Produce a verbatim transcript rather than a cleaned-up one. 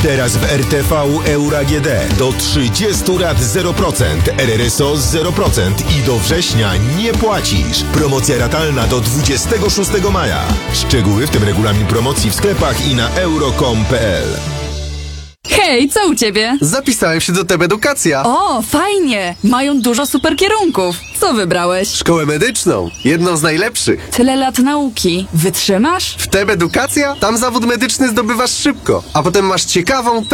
Teraz w R T V Euro A G D do trzydziestu lat zero procent, R R S O zero procent i do września nie płacisz. Promocja ratalna do dwudziestego szóstego maja. Szczegóły, w tym regulamin promocji w sklepach i na euro kropka com kropka p l. Hej, co u ciebie? Zapisałem się do T E B Edukacja. O, fajnie! Mają dużo super kierunków. Co wybrałeś? Szkołę medyczną. Jedną z najlepszych. Tyle lat nauki. Wytrzymasz? W T E B Edukacja? Tam zawód medyczny zdobywasz szybko, a potem masz ciekawą